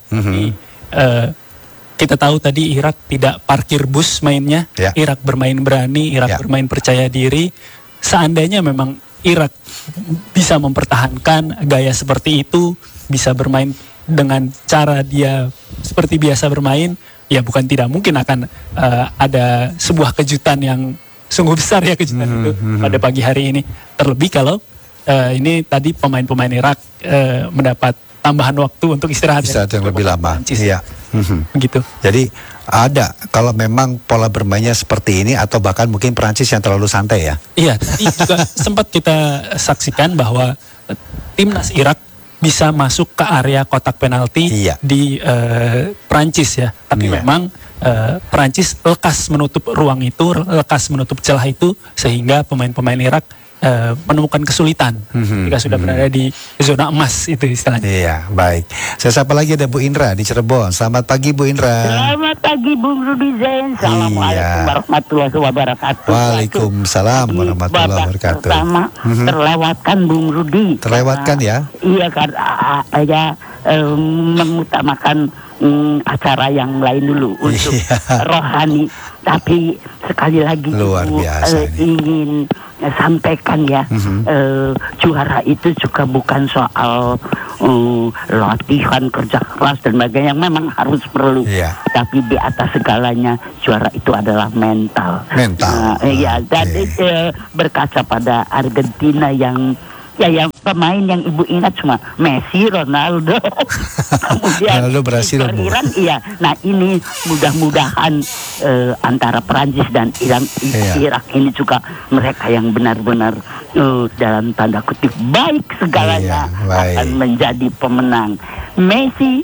Kita tahu tadi Irak tidak parkir bus mainnya. Ya. Irak bermain berani, Irak bermain percaya diri. Seandainya memang Irak bisa mempertahankan gaya seperti itu, bisa bermain dengan cara dia seperti biasa bermain, ya bukan tidak mungkin akan ada sebuah kejutan yang sungguh besar ya, kejutan itu pada pagi hari ini. Terlebih kalau ini tadi pemain-pemain Irak mendapat tambahan waktu untuk istirahat yang lebih lama. Iya. Begitu. Jadi ada kalau memang pola bermainnya seperti ini, atau bahkan mungkin Prancis yang terlalu santai ya. Iya, tadi juga sempat kita saksikan bahwa timnas Irak bisa masuk ke area kotak penalti di Prancis ya. Tapi memang Prancis lekas menutup ruang itu, lekas menutup celah itu, sehingga pemain-pemain Irak menemukan kesulitan ketika sudah berada di zona emas itu istilahnya. Iya, baik. Saya sapa lagi, ada Bu Indra di Cirebon. Selamat pagi Bu Indra. Selamat pagi Bung Rudi Zain. Assalamualaikum warahmatullahi wabarakatuh. Waalaikumsalam warahmatullahi wabarakatuh. Pertama terlewatkan Bung Rudi. Terlewatkan ya? Iya, karena mengutamakan acara yang lain dulu untuk rohani. Tapi sekali lagi luar biasa ingin sampaikan ya, juara itu juga bukan soal latihan, kerja keras dan sebagainya yang memang harus perlu. Tapi di atas segalanya juara itu adalah mental. Dan berkaca pada Argentina yang pemain yang ibu ingat cuma Messi, Ronaldo, kemudian Ronaldo berhasil Iran. Iya, nah ini mudah-mudahan antara Prancis dan Irak ini juga mereka yang benar-benar dalam tanda kutip baik segalanya akan menjadi pemenang. Messi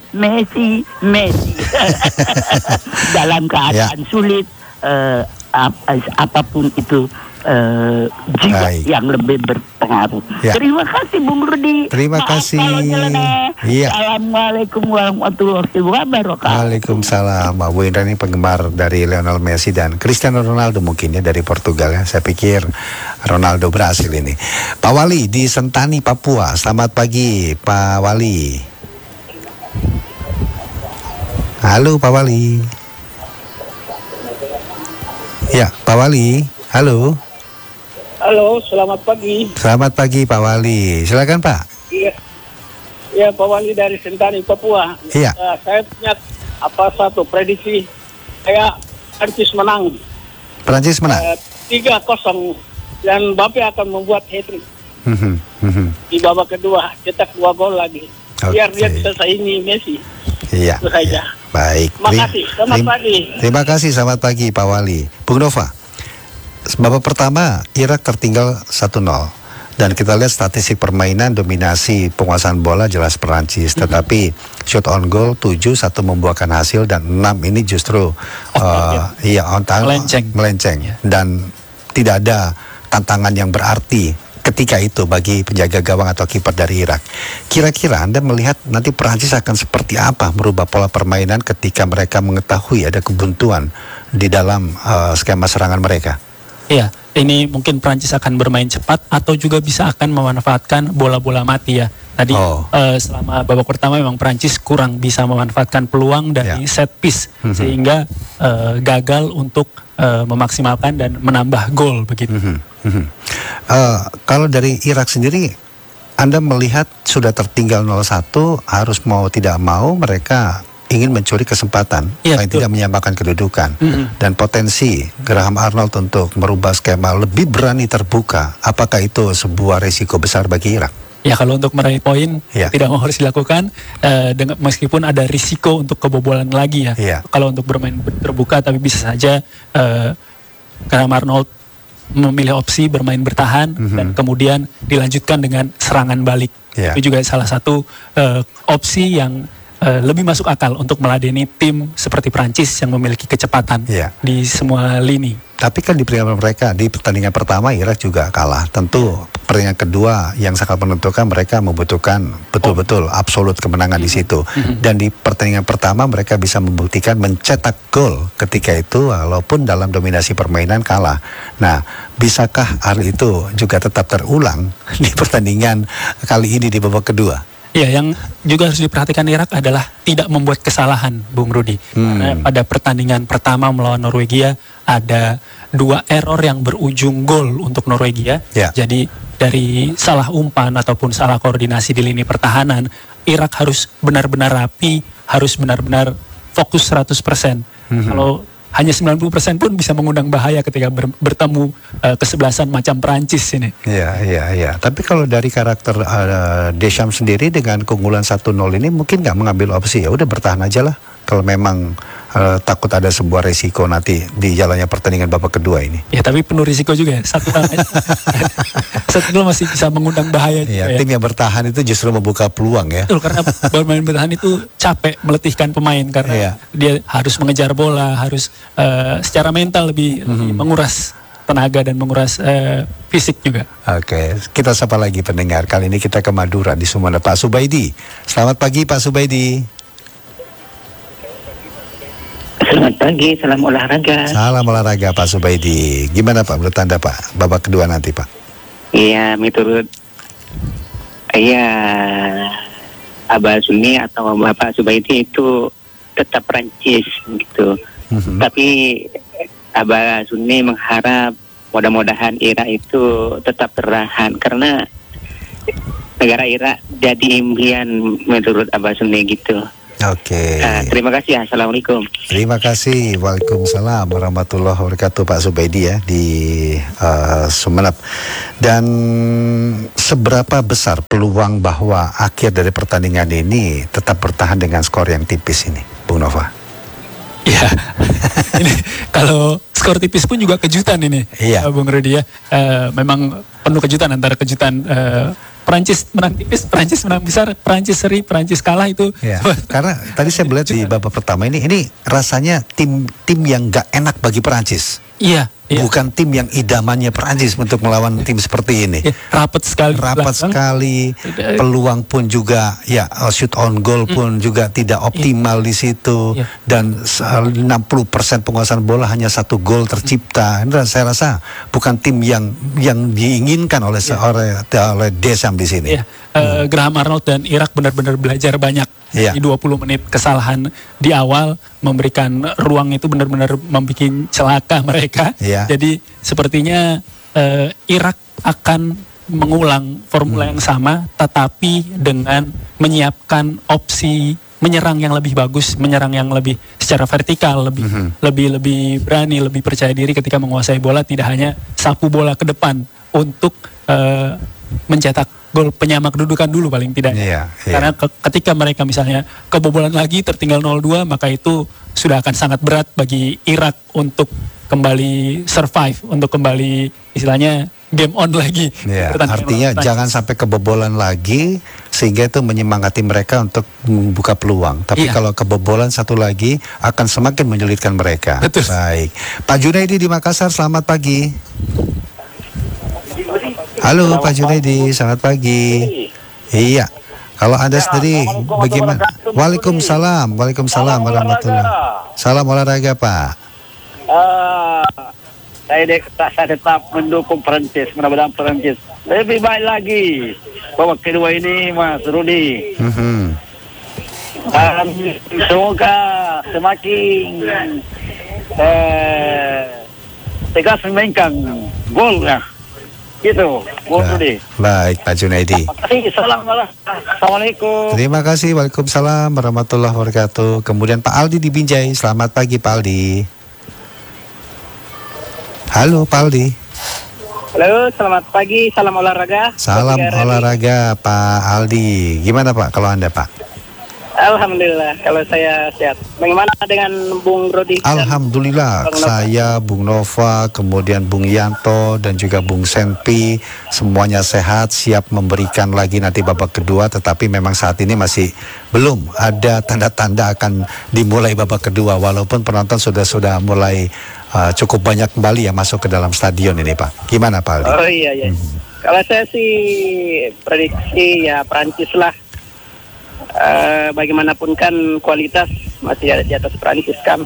dalam keadaan sulit, apapun itu jiwa yang lebih berpengaruh. Terima kasih Bung Rudi. Terima kasih. Assalamualaikum warahmatullahi wabarakatuh. Waalaikumsalam. Bu Indra ini penggemar dari Lionel Messi dan Cristiano Ronaldo mungkin ya, dari Portugal ya. Saya pikir Ronaldo berhasil ini. Pak Wali di Sentani, Papua. Selamat pagi Pak Wali. Halo Pak Wali. Ya, Pak Wali. Halo. Halo, selamat pagi. Selamat pagi Pak Wali. Silakan Pak. Iya. Ya, Pak Wali dari Sentani, Papua. Iya. Saya punya satu prediksi. Saya Prancis menang. Prancis menang. 3-0 dan Mbappe akan membuat hat-trick. Di babak kedua cetak 2 gol lagi. Biar dia bisa saingi Messi. Iya. Itu saja. Baik. Terima kasih. Selamat pagi. Terima kasih. Selamat pagi Pak Wali. Bung Nova. Babak pertama Irak tertinggal 1-0. Dan kita lihat statistik permainan, dominasi penguasaan bola jelas Perancis. Tetapi shot on goal 7, 1 membuahkan hasil, dan 6 ini justru melenceng. Dan tidak ada tantangan yang berarti ketika itu bagi penjaga gawang atau kiper dari Irak. Kira-kira Anda melihat nanti Perancis akan seperti apa merubah pola permainan ketika mereka mengetahui ada kebuntuan di dalam skema serangan mereka? Iya, ini mungkin Prancis akan bermain cepat atau juga bisa akan memanfaatkan bola-bola mati ya. Tadi selama babak pertama memang Prancis kurang bisa memanfaatkan peluang dari set piece sehingga gagal untuk memaksimalkan dan menambah gol begitu. Kalau dari Irak sendiri, Anda melihat sudah tertinggal 0-1, harus mau tidak mau mereka ingin mencuri kesempatan, paling tidak menyamakan kedudukan. Dan potensi Graham Arnold untuk merubah skema lebih berani terbuka, apakah itu sebuah risiko besar bagi Irak? Ya, kalau untuk meraih poin tidak mau harus dilakukan, meskipun ada risiko untuk kebobolan lagi ya. Kalau untuk bermain terbuka, tapi bisa saja Graham Arnold memilih opsi bermain bertahan dan kemudian dilanjutkan dengan serangan balik. Itu juga salah satu opsi yang lebih masuk akal untuk meladeni tim seperti Prancis yang memiliki kecepatan di semua lini. Tapi kan di pertandingan pertama Irak juga kalah. Tentu pertandingan kedua yang sangat menentukan, mereka membutuhkan betul-betul absolut kemenangan di situ. Dan di pertandingan pertama mereka bisa membuktikan mencetak gol ketika itu walaupun dalam dominasi permainan kalah. Nah, bisakah hal itu juga tetap terulang di pertandingan kali ini di babak kedua? Ya, yang juga harus diperhatikan Irak adalah tidak membuat kesalahan, Bung Rudi. Karena pada pertandingan pertama melawan Norwegia ada 2 error yang berujung gol untuk Norwegia. Jadi dari salah umpan ataupun salah koordinasi di lini pertahanan, Irak harus benar-benar rapi, harus benar-benar fokus 100%. Kalau hanya 90% pun bisa mengundang bahaya ketika bertemu kesebelasan macam Perancis ini. Iya. Tapi kalau dari karakter Deschamps sendiri dengan keunggulan 1-0 ini mungkin nggak mengambil opsi, ya udah bertahan aja lah. Kalau memang takut ada sebuah risiko nanti di jalannya pertandingan babak kedua ini. Ya, tapi penuh risiko juga ya. 1-0 masih bisa mengundang bahaya. Iya, tim yang bertahan itu justru membuka peluang ya. Betul, karena bermain bertahan itu capek, meletihkan pemain karena dia harus mengejar bola, harus secara mental lebih menguras tenaga dan menguras fisik juga. Oke, kita sapa lagi pendengar. Kali ini kita ke Madura di Sumeneb. Pak Subaidi. Selamat pagi Pak Subaidi. Selamat pagi, salam olahraga. Salam olahraga Pak Subaidi. Gimana Pak menurut Anda Pak, babak kedua nanti Pak? Iya, menurut Abah Sunni atau Bapak Subaidi itu tetap Prancis gitu. Tapi Abah Sunni mengharap mudah-mudahan Irak itu tetap tertahan karena negara Irak jadi impian menurut Abah Sunni gitu. Oke. Terima kasih ya. Assalamualaikum. Terima kasih. Waalaikumsalam warahmatullahi wabarakatuh Pak Subaidi ya di Sumeneb. Dan seberapa besar peluang bahwa akhir dari pertandingan ini tetap bertahan dengan skor yang tipis ini, Bung Nova? Ya, ini kalau skor tipis pun juga kejutan ini, Bung Rudi ya. Memang penuh kejutan antara kejutan Prancis menang tipis, Prancis menang besar, Prancis seri, Prancis kalah itu. Karena tadi saya melihat di babak pertama ini rasanya tim yang gak enak bagi Prancis. Iya, bukan tim yang idamannya Prancis untuk melawan tim seperti ini. Rapat sekali. Peluang pun juga shoot on goal pun juga tidak optimal di situ, dan 60% penguasaan bola hanya 1 gol tercipta. Dan saya rasa bukan tim yang diinginkan oleh Deschamps di sini. Graham Arnold dan Irak benar-benar belajar banyak di 20 menit kesalahan di awal, memberikan ruang itu benar-benar membuat celaka mereka. Jadi sepertinya Irak akan mengulang formula yang sama, tetapi dengan menyiapkan opsi menyerang yang lebih bagus, menyerang yang lebih secara vertikal, lebih berani, lebih percaya diri ketika menguasai bola, tidak hanya sapu bola ke depan untuk mencetak gol penyama kedudukan dulu paling tidak. Karena ketika mereka misalnya kebobolan lagi, tertinggal 0-2, maka itu sudah akan sangat berat bagi Irak untuk kembali survive, untuk kembali istilahnya game on lagi. Artinya jangan sampai kebobolan lagi, sehingga itu menyemangati mereka untuk membuka peluang. Tapi kalau kebobolan satu lagi akan semakin menyulitkan mereka. Betul. Baik, Pak Junaidi di Makassar, selamat pagi. Halo Pak Junaidi, selamat pagi. Iya, kalau Anda sendiri bagaimana? Waalaikumsalam warahmatullahi. Salam olahraga Pak. Saya tetap mendukung Prancis, mudah-mudahan Prancis lebih baik lagi babak kedua ini, Mas Rudi. Dan semoga semakin tegas memainkan gol ya. Gitu, Rudi. Baik Pak Junaidi. Assalamualaikum. Terima kasih, waalaikumsalam warahmatullahi wabarakatuh. Kemudian Pak Aldi di Binjai, selamat pagi Pak Aldi. Halo Pak Aldi. Halo, selamat pagi, salam olahraga. Salam olahraga Pak Aldi. Gimana Pak kalau Anda Pak? Alhamdulillah, kalau saya sehat. Bagaimana dengan Bung Rodi? Alhamdulillah, saya, Bung Nova, kemudian Bung Yanto dan juga Bung Senpi, semuanya sehat, siap memberikan lagi nanti babak kedua. Tetapi memang saat ini masih belum ada tanda-tanda akan dimulai babak kedua, walaupun penonton sudah mulai cukup banyak kembali ya masuk ke dalam stadion ini Pak. Gimana Pak Aldi? Oh iya. Kalau saya sih prediksi ya Prancis lah. Bagaimanapun kan kualitas masih ada di atas Prancis kan.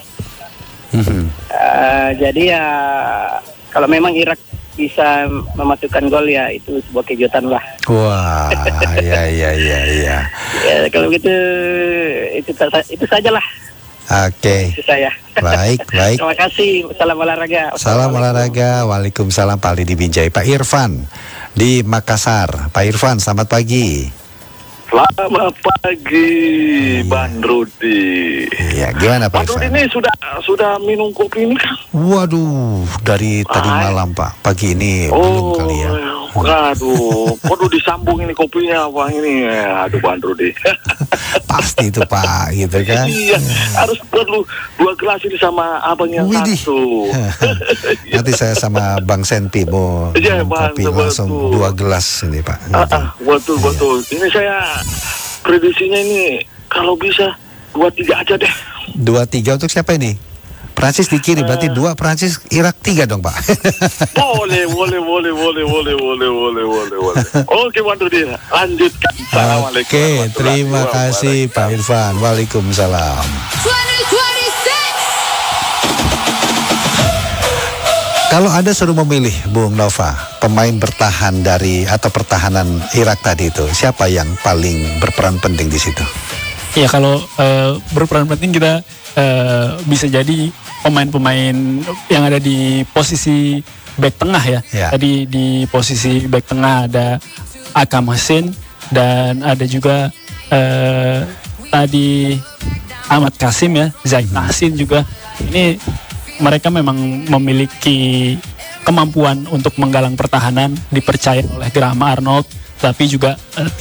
Jadi ya kalau memang Irak bisa memasukkan gol ya itu sebuah kejutan lah. Wah, iya. Ya kalau gitu itu sajalah. Oke. Itu saya. Baik. Terima kasih. Salam olahraga. Salam olahraga. Waalaikumsalam Pak Ali di Binjai. Pak Irfan di Makassar. Pak Irfan, selamat pagi. Selamat pagi, Bang Rudi. Iya, gimana Pak? Bang Rudi ini sudah minum kopi ini kan? Waduh, dari tadi malam Pak. Pagi ini belum kali ya. Waduh, perlu disambung ini kopinya Bang ini. Aduh Bang Rudi. Pasti itu Pak, gitu kan? Iya, harus perlu 2 gelas ini sama abang yang satu. Nanti saya sama Bang Senpi mau kopi langsung 2 gelas ini Pak. Betul. Ini saya prediksinya ini kalau bisa 2-3 aja deh. 2-3 untuk siapa ini? Prancis di kiri, berarti 2 Prancis, Irak 3 dong Pak. Boleh. Oke, Bang Rudi, lanjutkan. Assalamualaikum. Oke, terima kasih Pak Irfan. Waalaikumsalam. Kalau Anda suruh memilih, Bung Nova, pemain bertahan atau pertahanan Irak tadi itu, siapa yang paling berperan penting di situ? Ya kalau berperan penting kita bisa jadi pemain-pemain yang ada di posisi back tengah ya. Tadi di posisi back tengah ada Akam Hussein dan ada juga tadi Ahmad Kasim ya, Zaid Nasin juga. Ini mereka memang memiliki kemampuan untuk menggalang pertahanan, dipercaya oleh Graham Arnold, tapi juga